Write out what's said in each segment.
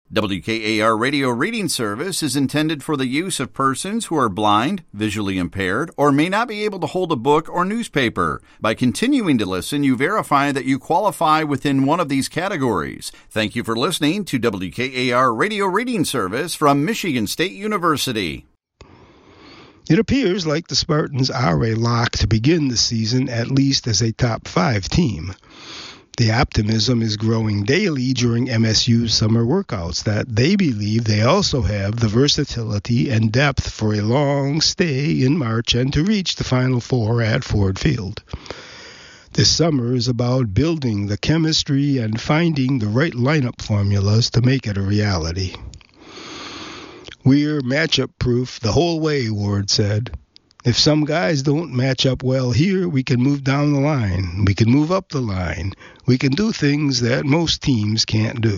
WKAR Radio Reading Service is intended for the use of persons who are blind, visually impaired, or may not be able to hold a book or newspaper. By continuing to listen, you verify that you qualify within one of these categories. Thank you for listening to WKAR Radio Reading Service from Michigan State University. It appears like the Spartans are a lock to begin the season, at least as a top 5 team. The optimism is growing daily during MSU's summer workouts that they believe they also have the versatility and depth for a long stay in March and to reach the Final Four at Ford Field. This summer is about building the chemistry and finding the right lineup formulas to make it a reality. "We're matchup proof the whole way," Ward said. "If some guys don't match up well here, we can move down the line. We can move up the line. We can do things that most teams can't do."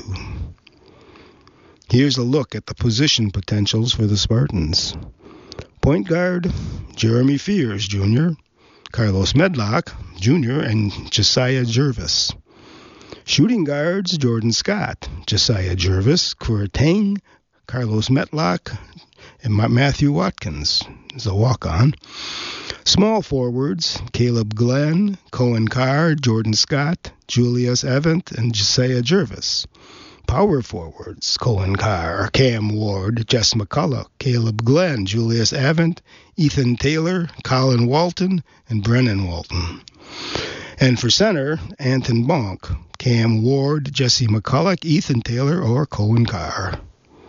Here's a look at the position potentials for the Spartans. Point guard, Jeremy Fears Jr., Carlos Medlock Jr., and Josiah Jervis. Shooting guards, Jordan Scott, Josiah Jervis, Kuerteng, Carlos Medlock, and Matthew Watkins is a walk-on. Small forwards, Caleb Glenn, Cohen Carr, Jordan Scott, Julius Evans, and Josiah Jervis. Power forwards, Cohen Carr, Cam Ward, Jess McCullough, Caleb Glenn, Julius Evans, Ethan Taylor, Colin Walton, and Brennan Walton. And for center, Anton Bonk, Cam Ward, Jesse McCullough, Ethan Taylor, or Cohen Carr.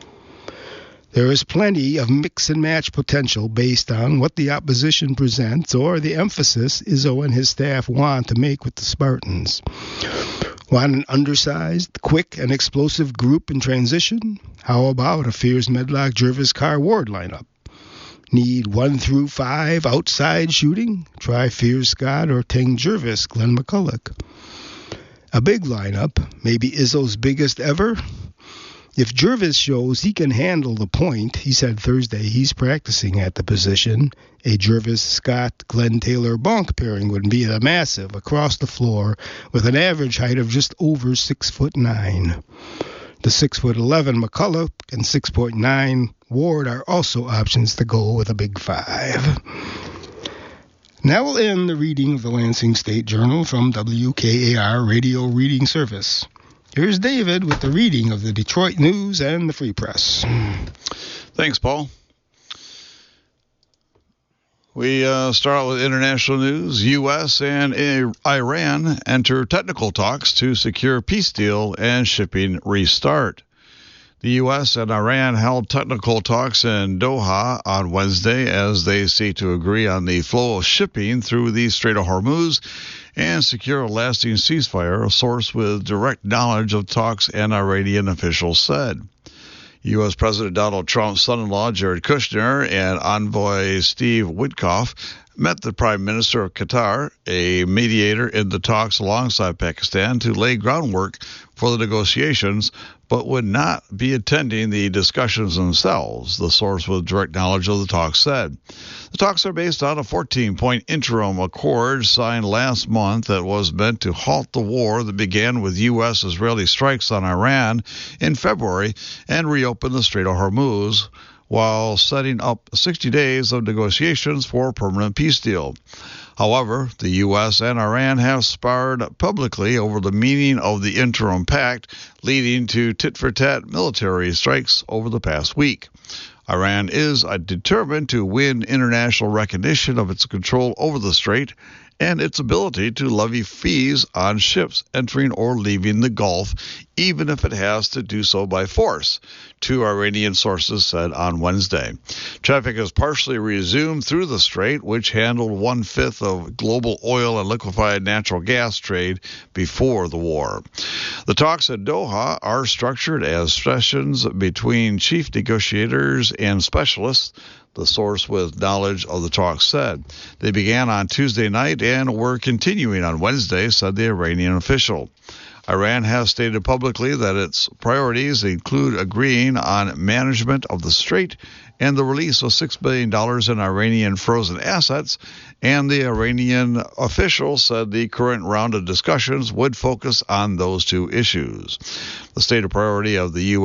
There is plenty of mix and match potential based on what the opposition presents or the emphasis Izzo and his staff want to make with the Spartans. Want an undersized, quick, and explosive group in transition? How about a Fears Medlock Jervis Carr Ward lineup? Need 1 through 5 outside shooting? Try Fears Scott or Teng Jervis Glenn McCullough. A big lineup, maybe Izzo's biggest ever? If Jervis shows he can handle the point, he said Thursday he's practicing at the position, a Jervis-Scott-Glenn Taylor-Bonk pairing would be a massive across the floor with an average height of just over 6'9". The 6'11" McCullough and 6'9" Ward are also options to go with a big 5. Now we'll end the reading of the Lansing State Journal from WKAR Radio Reading Service. Here's David with the reading of the Detroit News and the Free Press. Thanks, Paul. We start with international news. U.S. and Iran enter technical talks to secure peace deal and shipping restart. The U.S. and Iran held technical talks in Doha on Wednesday as they seek to agree on the flow of shipping through the Strait of Hormuz and secure a lasting ceasefire, a source with direct knowledge of talks and Iranian officials said. U.S. President Donald Trump's son-in-law, Jared Kushner, and envoy Steve Witkoff met the Prime Minister of Qatar, a mediator in the talks alongside Pakistan, to lay groundwork for the negotiations, but would not be attending the discussions themselves, the source with direct knowledge of the talks said. The talks are based on a 14-point interim accord signed last month that was meant to halt the war that began with U.S.-Israeli strikes on Iran in February and reopen the Strait of Hormuz, while setting up 60 days of negotiations for a permanent peace deal. However, the U.S. and Iran have sparred publicly over the meaning of the interim pact, leading to tit-for-tat military strikes over the past week. Iran is determined to win international recognition of its control over the strait and its ability to levy fees on ships entering or leaving the Gulf, even if it has to do so by force, 2 Iranian sources said on Wednesday. Traffic has partially resumed through the strait, which handled 1/5 of global oil and liquefied natural gas trade before the war. The talks at Doha are structured as sessions between chief negotiators and specialists, the source with knowledge of the talks said. They began on Tuesday night and were continuing on Wednesday, said the Iranian official. Iran has stated publicly that its priorities include agreeing on management of the strait and the release of $6 billion in Iranian frozen assets, and the Iranian official said the current round of discussions would focus on those 2 issues. The stated priority of the